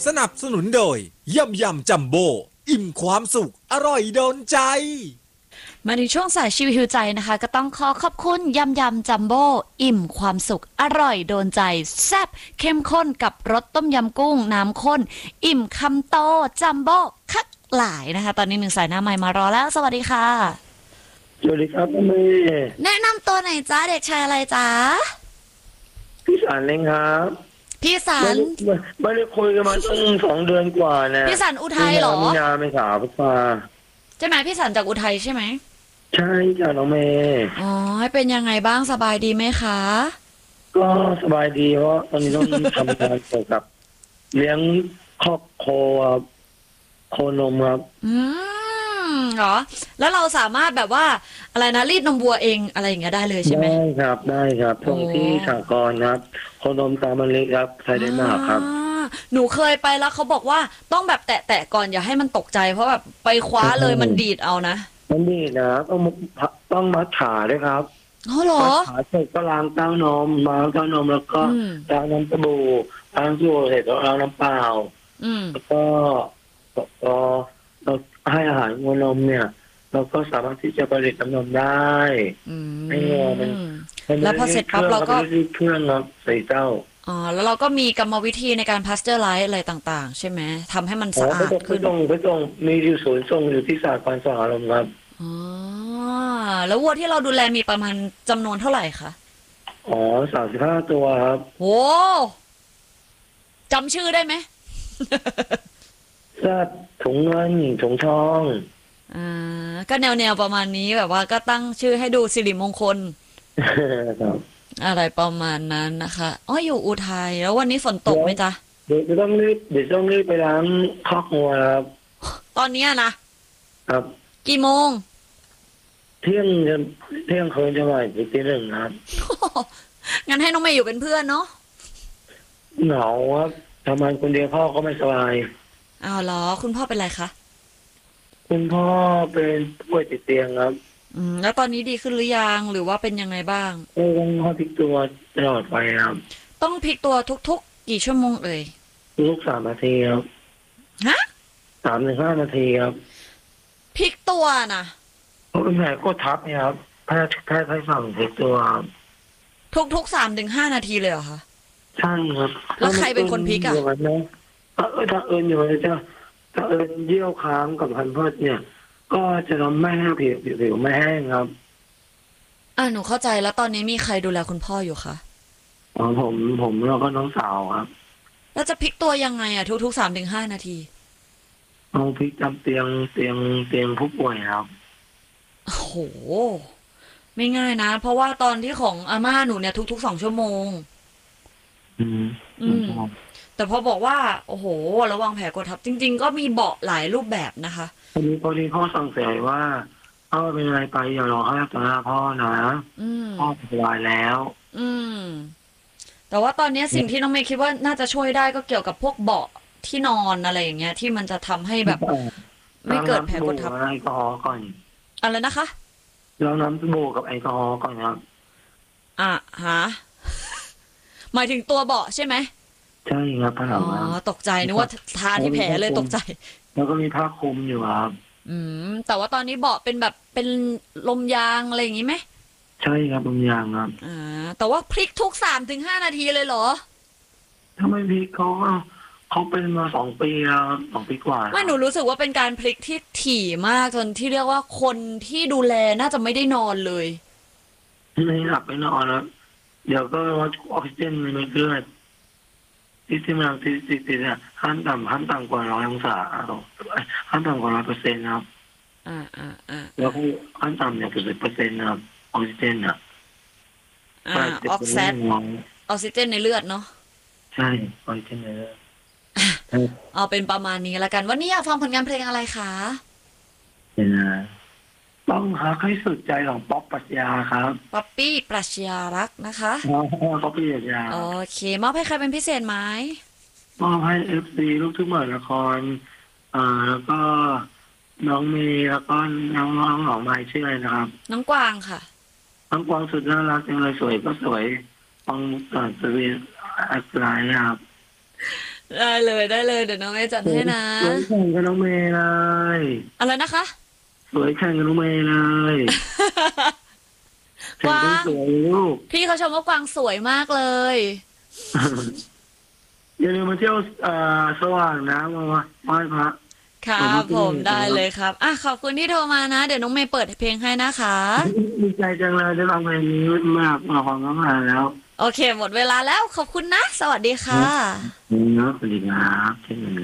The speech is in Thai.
สนับสนุนโดยยำยำจัมโบ้อิ่มความสุขอร่อยโดนใจมาในช่วงสายชิวฮิวใจนะคะก็ต้องขอขอบคุณยำยำจัมโบ้อิ่มความสุขอร่อยโดนใจแซ่บเข้มข้นกับรสต้มยำกุ้งน้ำข้นอิ่มคำโตจัมโบ้คักหลายนะคะตอนนี้หนึ่งสายหน้าใหม่มารอแล้วสวัสดีค่ะสวัสดีครับแม่แนะนำตัวหน่อยจ้าเด็กชายอะไรจ้าพี่สารเองครับพี่สารไม่ได้คุยกันมาตั้ง2 เดือนกว่านะพี่สารอุทัยเหรอมีนาไม่สาวพาใช่ไหมพี่สารจากอุทัยใช่ไหมใช่จ้ะน้องเมย์อ๋อเป็นยังไงบ้างสบายดีไหมคะก็สบายดีเพราะตอนนี้ต้องทำงานเกี่ยวกับเลี้ยงครอบโคนมครับเหรอแล้วเราสามารถแบบว่าอะไรนะรีดนมวัวเองอะไรอย่างเงี้ยได้เลยใช่ไหมได้ครับส่งที่สหกรณ์ครับโคนมตามมันเล็กครับไทยเดนมาร์กครับหนูเคยไปแล้วเขาบอกว่าต้องแบบแตะก่อนอย่าให้มันตกใจเพราะแบบไปคว้าเลยมันดีดเอานะมันดีดนะต้องมัดขาด้วยครับอ๋อเหรอมัดขาเสร็จก็ล้างเต้านมแล้วก็ล้างน้ำสบู่ล้างสบู่เสร็จก็ล้างน้ำเปล่าแล้วก็เราให้อาหารวัวนมเนี่ยเราก็สามารถที่จะผลิตน้ำนมได้ให้วัวมันแล้วพอเสร็จปั๊บเราก็เครื่องครับใส่เต้าอ๋อแล้วเราก็มีกรรมวิธีในการพาสเจอร์ไลซ์อะไรต่างๆใช่ไหมทำให้มันสะอาดขึ้นไปส่งมีอยู่ศูนย์ส่งอยู่ที่สหกรณ์สหลมครับอ๋อแล้ววัวที่เราดูแลมีประมาณจำนวนเท่าไหร่คะอ๋อ35 ตัวครับโอ้จำชื่อได้ไหมแซ่บถุงเงินถุงทองก็แนวประมาณนี้แบบว่าก็ตั้งชื่อให้ดูสิริมงคลอะไรประมาณนั้นนะคะอ๋ออยู่อุทัยแล้ววันนี้ฝนตกไหมจ๊ะเดี๋ยวต้องรีบไปล้างคอกงัวครับตอนนี้นะครับกี่โมงเที่ยงคืนจะไหวถึงตี 1ครับงั้นให้น้องเมย์อยู่เป็นเพื่อนเนาะเหงาครับทำงานคนเดียวพ่อก็ไม่สบายอ้าวเหรอคุณพ่อเป็นไรคะคุณพ่อเป็นป่วยติดเตียงครับแล้วตอนนี้ดีขึ้นหรือยังหรือว่าเป็นยังไงบ้างต้องพลิกตัวตลอดไปครับต้องพลิกตัวทุกๆกี่ชั่วโมงเอ่ยทุก3 นาทีครับฮะ 3 ถึง 5 นาทีครับพลิกตัวนะเพราะเป็นแผลกดทับเนี่ยครับแพทย์ให้สั่งพลิกตัวทุก3 ถึง 5 นาทีเลยเหรอคะใช่ครับแล้วใครเป็นคนพลิกอ่ะถ้าอยู่ถ้าเยี่ยวค้างกับพันธุ์พืชเนี่ยก็จะทำไม่ให้ผิวไม่แห้งครับหนูเข้าใจแล้วตอนนี้มีใครดูแลคุณพ่ออยู่คะอ๋อผมแล้วก็น้องสาวครับแล้วจะพลิกตัวยังไงทุก3 ถึง 5 นาทีเอาพลิกจำเตียงผู้ป่วยครับโอ้โหไม่ง่ายนะเพราะว่าตอนที่ของอาม่าหนูเนี่ยทุก2 ชั่วโมงแต่พอบอกว่าโอ้โหระวังแผลกดทับจริงๆก็มีเบาะหลายรูปแบบนะคะพอดีพ่อสั่งเสียว่าพ่อเป็นอะไรไปอย่ารอให้ต่อหน้าพ่อนะพ่อสบายแล้วแต่ว่าตอนนี้สิ่งที่น้องเมย์คิดว่าน่าจะช่วยได้ก็เกี่ยวกับพวกเบาะที่นอนอะไรอย่างเงี้ยที่มันจะทำให้แบบไม่เกิดแผลกดทับแอลกอฮอล์ก่อนอะไรนะคะแล้วน้ำสบู่กับแอลกอฮอล์ก่อนครับฮะหมายถึงตัวเบาะใช่ไหมใช่ครับอ๋อตกใจนึกว่าทาที่แผลเลยตกใจแล้วก็มีผ้าคลุมอยู่ครับแต่ว่าตอนนี้เบาะเป็นแบบเป็นลมยางอะไรอย่างงี้ไหมใช่ครับลมยางครับแต่ว่าพลิกทุก3 ถึง 5 นาทีเลยเหรอถ้าไม่พลิกเขาเป็นมา2 ปีแล้ว2 ปีกว่าไม่หนูรู้สึกว่าเป็นการพลิกที่ถี่มากจนที่เรียกว่าคนที่ดูแลน่าจะไม่ได้นอนเลยไม่หลับไม่นอนแล้วเดี๋ยวก็วัดออกซิเจนในเลือดที่มันติดเนี่ยห้ามต่ำกว่า100 องศาห้ามต่ำกว่า100%ครับแล้วก็ห้ามต่ำเนี่ย10%นะครับออกซิเจนออกซิเจนในเลือดเนาะใช่ออกซิเจนในเลือดเอาเป็นประมาณนี้แล้วกันวันนี้อยากฟังผลงานเพลงอะไรคะต้องหาให้สุดใจของป๊อปปรัชญาครับป๊อปปี้ปรัชญารักนะคะป๊อปปี้ปรัชญาโอเคมอบให้ใครเป็นพิเศษไหมมอบให้FCลูกทุ่งเหมือนละครแล้วก็น้องเมย์แล้วก็น้องหอมไม้ชื่ออะไรนะครับน้องกวางค่ะน้องกวางสุดน่ารักจังเลยสวยก็สวยฟังสวีอัศไลครับได้เลยได้เลยเดี๋ยวน้องเมย์จัดให้นะสวยแข่งกับน้องเมย์เลยอะไรนะคะสวยแข่งกับน้องเมย์เลยแข่งกันสวยลูกพี่เขาชมว่ากวางสวยมากเลยอย่าลืมมาเที่ยวสว่างนะมาไหว้พระครับผมได้เลยครับอ่ะขอบคุณที่โทรมานะ เดี๋ยวน้องเมย์เปิดเพลงให้นะคะดีใจจังเลยได้ฟังเพลงนี้มากมาฟังตั้งนานแล้วโอเค หมดเวลาแล้วขอบคุณนะ สวัสดีค่ะเนาะสวัสดีครับเช่นกัน